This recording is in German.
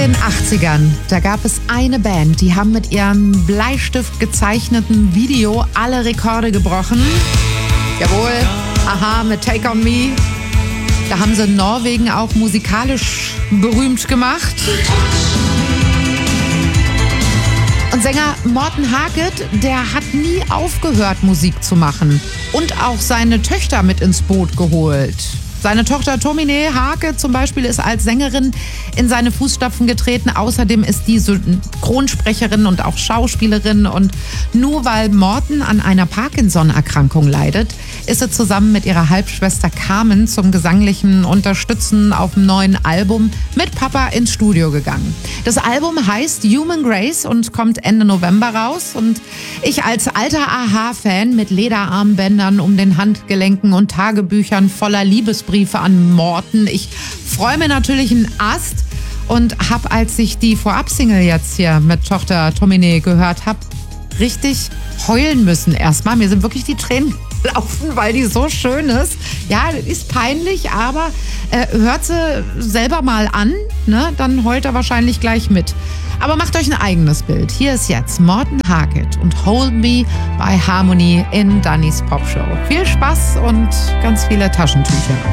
den 80ern, da gab es eine Band, die haben mit ihrem Bleistift gezeichneten Video alle Rekorde gebrochen. Jawohl, Aha mit Take On Me. Da haben sie Norwegen auch musikalisch berühmt gemacht. Und Sänger Morten Harket, der hat nie aufgehört, Musik zu machen und auch seine Töchter mit ins Boot geholt. Seine Tochter Tomine Harket zum Beispiel ist als Sängerin in seine Fußstapfen getreten. Außerdem ist die Synchronsprecherin und auch Schauspielerin. Und nur weil Morten an einer Parkinson-Erkrankung leidet, ist sie zusammen mit ihrer Halbschwester Carmen zum gesanglichen Unterstützen auf dem neuen Album mit Papa ins Studio gegangen. Das Album heißt Human Grace und kommt Ende November raus. Und ich als alter Aha-Fan mit Lederarmbändern um den Handgelenken und Tagebüchern voller Liebesbriefe an Morten. Ich freue mich natürlich einen Ast und habe, als ich die Vorab-Single jetzt hier mit Tochter Tomine gehört habe, richtig heulen müssen erstmal. Mir sind wirklich die Tränen gelaufen, weil die so schön ist. Ja, das ist peinlich, aber hört sie selber mal an, ne? Dann heult er wahrscheinlich gleich mit. Aber macht euch ein eigenes Bild. Hier ist jetzt Morten Harket und Hold Me bei Harmony in Dannys Popshow. Viel Spaß und ganz viele Taschentücher.